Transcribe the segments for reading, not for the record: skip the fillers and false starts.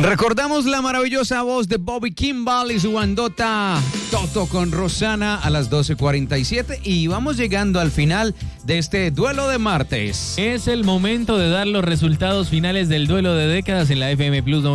Recordamos la maravillosa voz de Bobby Kimball y su bandota Toto con Rosana a las 12:47 y vamos llegando al final de este duelo de martes. Es el momento de dar los resultados finales del duelo de décadas en la FM Plus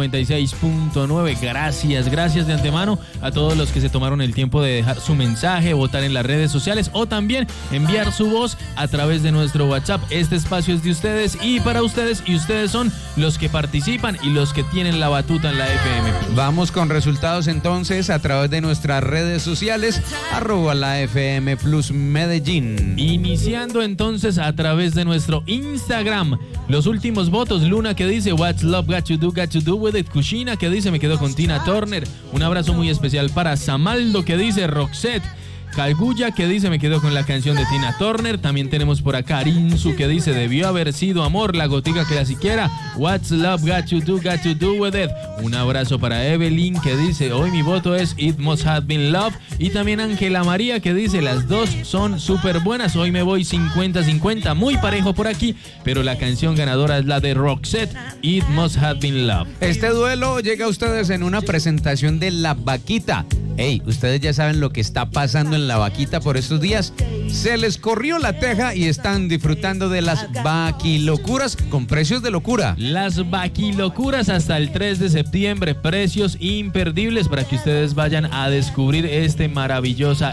96.9. Gracias de antemano a todos los que se tomaron el tiempo de dejar su mensaje, votar en las redes sociales o también enviar su voz a través de nuestro WhatsApp. Este espacio es de ustedes y para ustedes, y ustedes son los que participan y los que tienen la batuta en la FM Plus. Vamos con resultados entonces a través de nuestras redes sociales, @la FM Plus Medellín. Iniciando entonces a través de nuestro Instagram, los últimos votos: Luna, que dice What's Love Got to Do With It. Kushina, que dice me quedo con Tina Turner. Un abrazo muy especial para Samaldo, que dice Roxette. Calguya, que dice me quedo con la canción de Tina Turner. También tenemos por acá Rinzu, que dice debió haber sido amor, la gotica que la siquiera. What's Love Got to Do With It. Un abrazo para Evelyn, que dice hoy mi voto es It Must Have Been Love. Y también Ángela María, que dice las dos son súper buenas, hoy me voy 50-50, muy parejo por aquí, pero la canción ganadora es la de Roxette, It Must Have Been Love. Este duelo llega a ustedes en una presentación de La Vaquita. Hey, ustedes ya saben lo que está pasando en La Vaquita por estos días. Se les corrió la teja y están disfrutando de las vaquilocuras con precios de locura. Las vaquilocuras hasta el 3 de septiembre, precios imperdibles para que ustedes vayan a descubrir esta maravillosa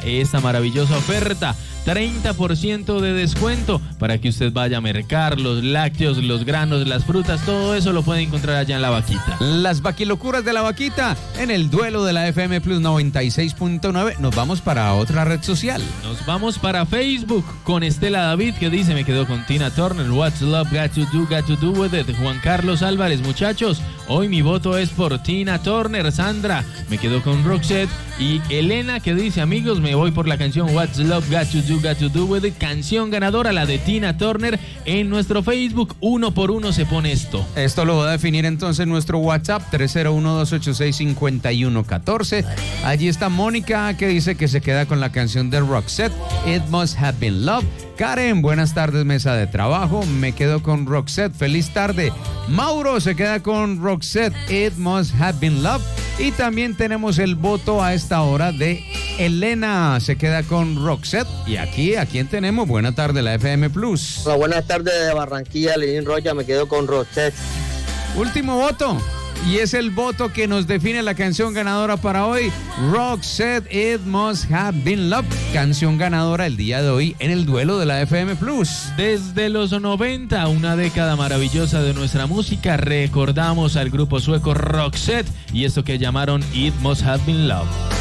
oferta. 30% de descuento para que usted vaya a mercar los lácteos, los granos, las frutas, todo eso lo puede encontrar allá en La Vaquita. Las vaquilocuras de La Vaquita en el duelo de la FM Plus 96.9. Nos vamos para otra red social. Nos vamos para Facebook con Estela David, que dice me quedo con Tina Turner. What's Love Got to Do With It. Juan Carlos Álvarez, muchachos, hoy mi voto es por Tina Turner. Sandra, me quedo con Roxette. Y Elena, que dice amigos, me voy por la canción What's Love Got to Do With It, canción ganadora, la de Tina Turner. En nuestro Facebook, 1 por 1 se pone esto. Esto lo va a definir entonces nuestro WhatsApp, 301-286-5114. Allí está Mónica, que dice que se queda con la canción de Roxette, It Must Have Been Love. Karen, buenas tardes, mesa de trabajo, me quedo con Roxette, feliz tarde. Mauro se queda con Roxette, It Must Have Been Love. Y también tenemos el voto a esta hora de Elena, se queda con Roxette. Y aquí, ¿a quién tenemos? Buenas tardes, la FM Plus. Hola, buenas tardes de Barranquilla, Lenín Rocha, me quedo con Roxette. Último voto. Y es el voto que nos define la canción ganadora para hoy. Roxette, It Must Have Been Love. Canción ganadora el día de hoy en el duelo de la FM Plus. Desde los 90, una década maravillosa de nuestra música, recordamos al grupo sueco Roxette y esto que llamaron It Must Have Been Love.